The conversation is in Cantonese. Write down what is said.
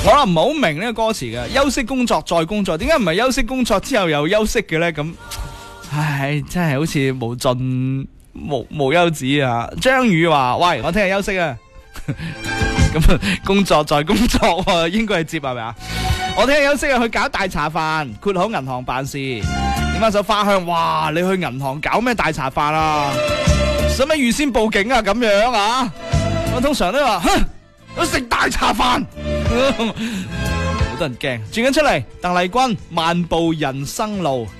可能唔係好明呢個歌詞嘅，休息工作再工作，點解唔係休息工作之後又休息嘅咧？咁，唉，真係好似無盡無休止啊！張宇話：喂，我聽日休息啊！咁工作再工作啊，應該係接係咪啊？我聽日休息啊，去搞大茶飯，括好銀行辦事，點翻首花香。哇！你去銀行搞咩大茶飯啊？使乜預先報警啊？咁樣啊？我通常都話，哼，我食大茶飯。好多人驚，轉緊出嚟，鄧麗君漫步人生路。